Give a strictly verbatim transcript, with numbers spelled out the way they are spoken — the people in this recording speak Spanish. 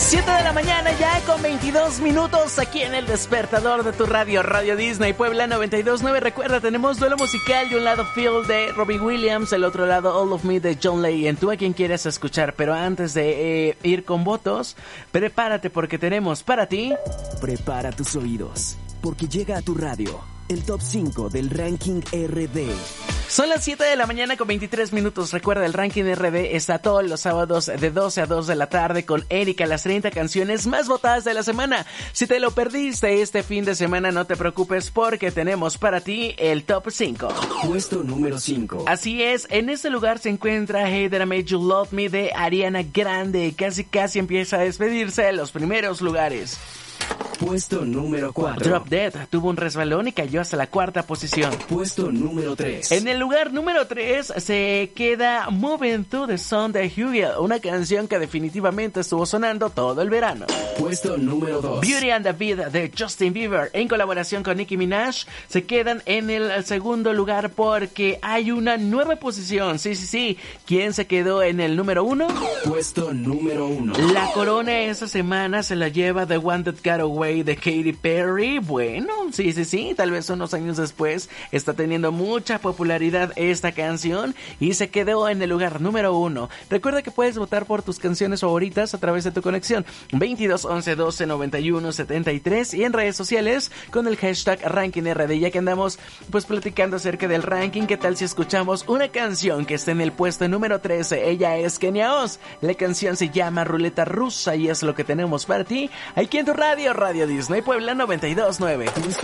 siete de la mañana ya con veintidós minutos aquí en el despertador de tu radio, Radio Disney Puebla noventa y dos punto nueve. Recuerda, tenemos duelo musical, de un lado Feel de Robbie Williams, el otro lado All of Me de John Legend. Tú a quien quieras escuchar, pero antes de eh, ir con votos, prepárate porque tenemos para ti... Prepara tus oídos, porque llega a tu radio el top cinco del ranking R D. Son las siete de la mañana con veintitrés minutos. Recuerda, el ranking R D está todos los sábados de doce a dos de la tarde con Erika, las treinta canciones más votadas de la semana. Si te lo perdiste este fin de semana, no te preocupes porque tenemos para ti el top cinco. Puesto número cinco. Así es, en este lugar se encuentra Hey That I Made You Love Me de Ariana Grande. Casi casi empieza a despedirse de los primeros lugares. Puesto número cuatro. Drop Dead tuvo un resbalón y cayó hasta la cuarta posición. Puesto número tres. En el lugar número tres se queda Moving to the Sun de Hughie, una canción que definitivamente estuvo sonando todo el verano. Puesto número dos. Beauty and the Beat de Justin Bieber en colaboración con Nicki Minaj se quedan en el segundo lugar porque hay una nueva posición. Sí, sí, sí. ¿Quién se quedó en el número uno? Puesto número uno. La corona esta semana se la lleva The One That Got Away de Katy Perry. Bueno, sí, sí, sí, tal vez unos años después está teniendo mucha popularidad esta canción y se quedó en el lugar número uno. Recuerda que puedes votar por tus canciones favoritas a través de tu conexión veintidós once doce noventa y uno setenta y tres y en redes sociales con el hashtag Ranking R D. Ya que andamos pues platicando acerca del ranking, ¿qué tal si escuchamos una canción que está en el puesto número trece? Ella es Kenia Oz. La canción se llama Ruleta Rusa y es lo que tenemos para ti aquí en tu radio, Radio Disney Puebla noventa y dos punto nueve.